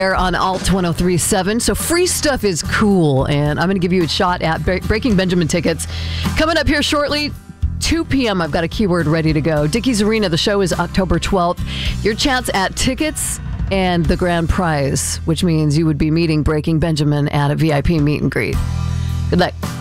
On Alt 1037. So free stuff is cool, and I'm going to give you a shot at Breaking Benjamin tickets. Coming up here shortly, 2 p.m., I've got a keyword ready to go. Dickies Arena, the show is October 12th. Your chance at tickets and the grand prize, which means you would be meeting Breaking Benjamin at a VIP meet and greet. Good luck.